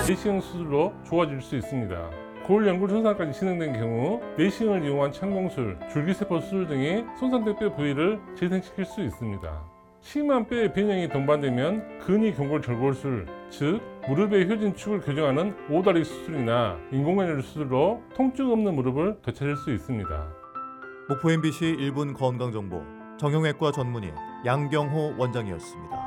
내시경 수술로 좋아질 수 있습니다. 골 연골 손상까지 진행된 경우 내시경을 이용한 창공술, 줄기세포 수술 등의 손상된 뼈 부위를 재생시킬 수 있습니다. 심한 뼈의 변형이 동반되면 근위경골 절골술, 즉 무릎의 효진축을 교정하는 오다리 수술이나 인공관절 수술로 통증 없는 무릎을 되찾을 수 있습니다. 목포 MBC 1분 건강정보 정형외과 전문의 양경호 원장이었습니다.